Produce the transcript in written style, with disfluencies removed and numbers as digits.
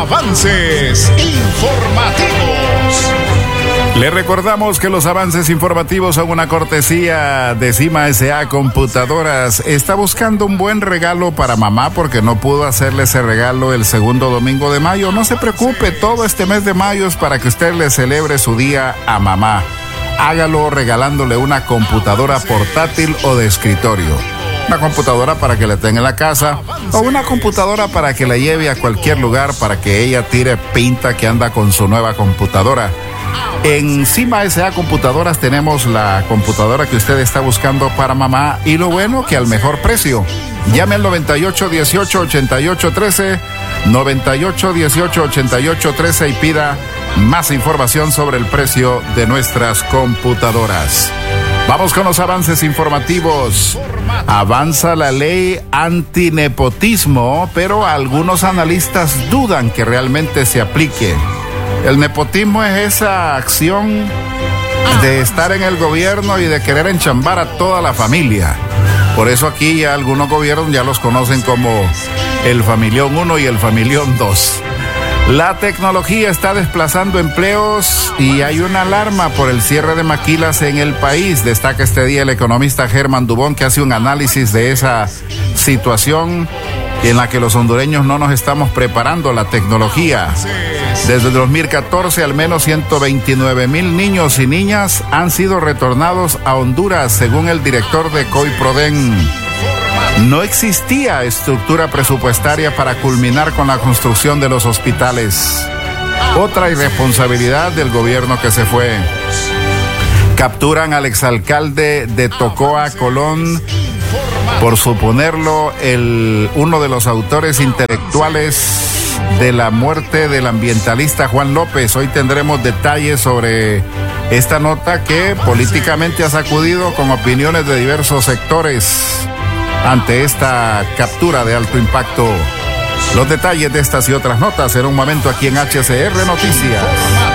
Avances informativos. Le recordamos que los avances informativos son una cortesía de Cima S.A. Computadoras. Está buscando un buen regalo para mamá porque no pudo hacerle ese regalo el segundo domingo de mayo. No se preocupe, todo este mes de mayo es para que usted le celebre su día a mamá. Hágalo regalándole una computadora portátil o de escritorio. Una computadora para que la tenga en la casa o una computadora para que la lleve a cualquier lugar para que ella tire pinta que anda con su nueva computadora. En Cima S.A. Computadoras tenemos la computadora que usted está buscando para mamá y lo bueno que al mejor precio. Llame al 9818-8813, 9818-8813 y pida más información sobre el precio de nuestras computadoras. Vamos con los avances informativos. Avanza la ley antinepotismo, pero algunos analistas dudan que realmente se aplique. El nepotismo es esa acción de estar en el gobierno y de querer enchambar a toda la familia. Por eso aquí ya algunos gobiernos ya los conocen como el Familión 1 y el Familión 2. La tecnología está desplazando empleos y hay una alarma por el cierre de maquilas en el país. Destaca este día el economista Germán Dubón, que hace un análisis de esa situación en la que los hondureños no nos estamos preparando la tecnología. Desde 2014, al menos 129,000 niños y niñas han sido retornados a Honduras, según el director de COIPRODEN. No existía estructura presupuestaria para culminar con la construcción de los hospitales. Otra irresponsabilidad del gobierno que se fue. Capturan al exalcalde de Tocoa, Colón, por suponerlo uno de los autores intelectuales de la muerte del ambientalista Juan López. Hoy tendremos detalles sobre esta nota que políticamente ha sacudido con opiniones de diversos sectores ante esta captura de alto impacto. Los detalles de estas y otras notas en un momento aquí en HCR Noticias.